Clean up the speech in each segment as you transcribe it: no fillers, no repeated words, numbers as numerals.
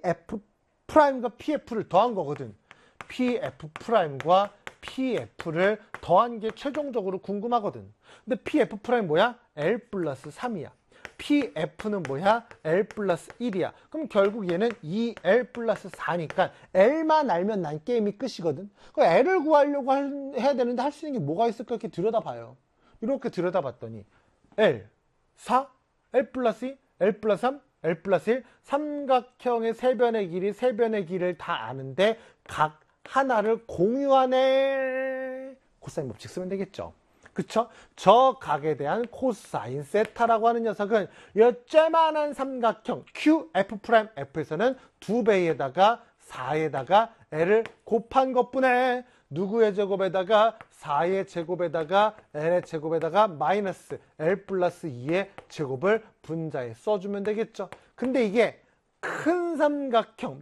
PF 프라임과 PF를 더한 거거든. PF 프라임과 PF를 더한 게 최종적으로 궁금하거든. 근데 PF 프라임 뭐야? L 플러스 3이야. PF는 뭐야? L 플러스 1이야. 그럼 결국 얘는 2L 플러스 4니까 L만 알면 난 게임이 끝이거든. 그럼 L을 구하려고 해야 되는데 할 수 있는 게 뭐가 있을까? 이렇게 들여다봐요. 이렇게 들여다봤더니 L, 4, L 플러스 2, L 플러스 3, L 플러스 1, 삼각형의 세변의 길이, 세변의 길을 다 아는데 각 하나를 공유하네. 코사인 법칙 쓰면 되겠죠. 그쵸? 저 각에 대한 코사인 세타라고 하는 녀석은 요쬐만한 삼각형 QF'F에서는 2배에다가 4에다가 L을 곱한 것뿐에 누구의 제곱에다가 4의 제곱에다가 L의 제곱에다가 마이너스 L 플러스 2의 제곱을 분자에 써주면 되겠죠. 근데 이게 큰 삼각형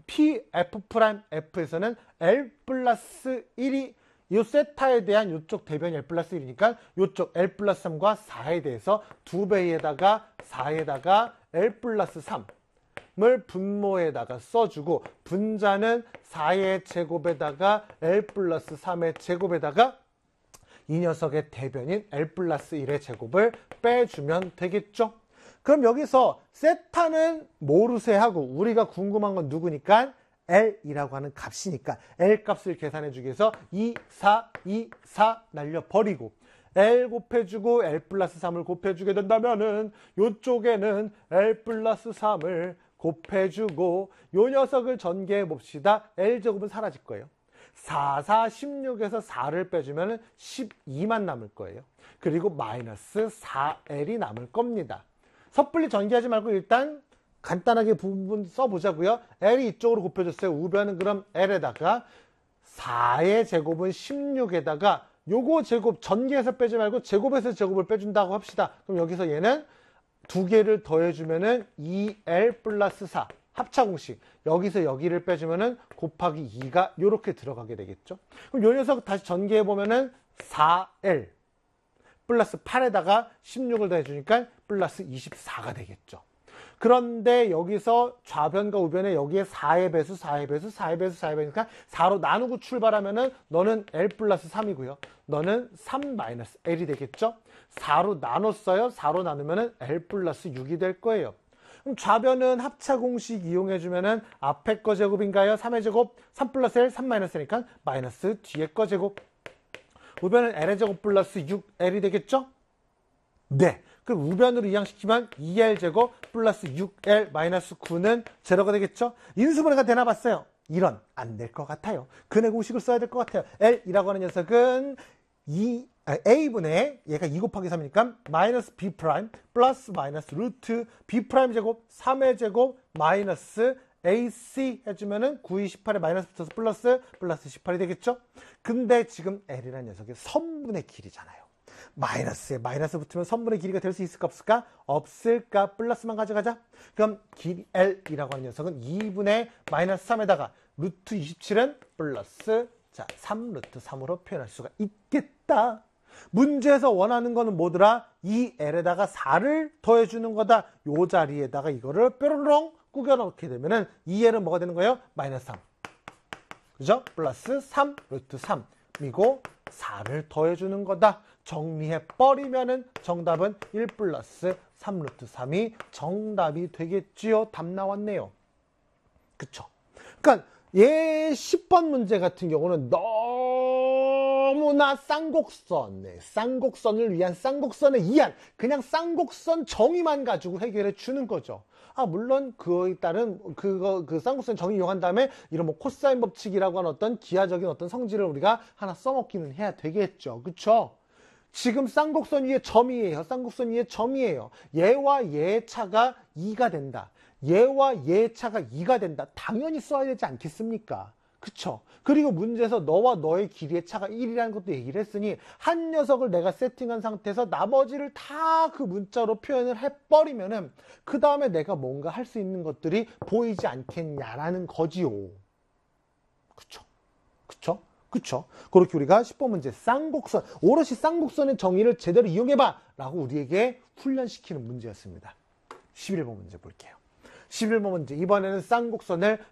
PF'F에서는 L 플러스 1이 이 세타에 대한 이쪽 대변이 L 플러스 1이니까 이쪽 L 플러스 3과 4에 대해서 2배에다가 4에다가 L 플러스 3을 분모에다가 써주고 분자는 4의 제곱에다가 L 플러스 3의 제곱에다가 이 녀석의 대변인 L 플러스 1의 제곱을 빼주면 되겠죠. 그럼 여기서 세타는 모르세 하고 우리가 궁금한 건 누구니까? L이라고 하는 값이니까 L 값을 계산해 주기 위해서 2, 4, 2, 4 날려버리고 L 곱해주고 L 플러스 3을 곱해주게 된다면은 요쪽에는 L 플러스 3을 곱해주고 요 녀석을 전개해 봅시다. L제곱은 사라질 거예요. 4, 4, 16에서 4를 빼주면 12만 남을 거예요. 그리고 마이너스 4L이 남을 겁니다. 섣불리 전개하지 말고 일단 간단하게 부분 써보자고요. L이 이쪽으로 곱해졌어요. 우변은 그럼 L에다가 4의 제곱은 16에다가 요거 제곱 전개해서 빼지 말고 제곱에서 제곱을 빼준다고 합시다. 그럼 여기서 얘는 두 개를 더해주면은 2L 플러스 4 합차공식. 여기서 여기를 빼주면은 곱하기 2가 요렇게 들어가게 되겠죠. 그럼 요 녀석 다시 전개해보면은 4L 플러스 8에다가 16을 더해주니까 플러스 24가 되겠죠. 그런데 여기서 좌변과 우변에 여기에 4의 배수, 4의 배수, 4의 배수, 4의 배수니까 4로 나누고 출발하면은 너는 L 플러스 3이고요. 너는 3 마이너스 L이 되겠죠. 4로 나눴어요. 4로 나누면은 L 플러스 6이 될 거예요. 그럼 좌변은 합차 공식 이용해주면은 앞에 거 제곱인가요? 3의 제곱, 3 플러스 L, 3 마이너스 L이니까 마이너스 뒤에 거 제곱. 우변은 L의 제곱 플러스 6L이 되겠죠? 네. 그럼 우변으로 이항시키면 2L제곱 플러스 6L 마이너스 9는 제로가 되겠죠? 인수분해가 되나 봤어요. 이런 안 될 것 같아요. 근해 공식을 써야 될 것 같아요. L이라고 하는 녀석은 A분의 얘가 2 곱하기 3이니까 마이너스 B 프라임 플러스 마이너스 루트 B 프라임 제곱 3의 제곱 마이너스 AC 해주면은 9, 2, 18에 마이너스 붙어서 플러스 18이 되겠죠? 근데 지금 L이라는 녀석이 선분의 길이잖아요. 마이너스에 마이너스 붙으면 선분의 길이가 될 수 있을까 없을까? 없을까? 플러스만 가져가자. 그럼 길이 L이라고 하는 녀석은 2분의 마이너스 3에다가 루트 27은 플러스 3 루트 3으로 표현할 수가 있겠다. 문제에서 원하는 거는 뭐더라? 2L에다가 4를 더해주는 거다. 요 자리에다가 이거를 뾰로롱 꾸겨 넣게 되면은 2L은 뭐가 되는 거예요? 마이너스 3. 그죠? 플러스 3 루트 3이고 4를 더해주는 거다. 정리해버리면은 정답은 1 플러스 3 루트 3이 정답이 되겠지요. 답 나왔네요. 그쵸? 그러니까 얘 10번 문제 같은 경우는 너무나 쌍곡선, 쌍곡선을 위한 쌍곡선에 의한 그냥 쌍곡선 정의만 가지고 해결해 주는 거죠. 물론 그에 따른 그 쌍곡선 정의 이용한 다음에 이런 뭐 코사인 법칙이라고 하는 어떤 기하적인 어떤 성질을 우리가 하나 써먹기는 해야 되겠죠. 그쵸? 지금 쌍곡선 위에 점이에요. 쌍곡선 위에 점이에요. 얘와 얘의 차가 2가 된다. 얘와 얘의 차가 2가 된다. 당연히 써야 되지 않겠습니까? 그쵸? 그리고 문제에서 너와 너의 길이의 차가 1이라는 것도 얘기를 했으니 한 녀석을 내가 세팅한 상태에서 나머지를 다 그 문자로 표현을 해버리면은 그 다음에 내가 뭔가 할 수 있는 것들이 보이지 않겠냐라는 거지요. 그쵸? 그쵸? 그쵸? 그렇게 우리가 10번 문제 쌍곡선, 오롯이 쌍곡선의 정의를 제대로 이용해봐 라고 우리에게 훈련시키는 문제였습니다. 11번 문제 볼게요. 11번 문제, 이번에는 쌍곡선을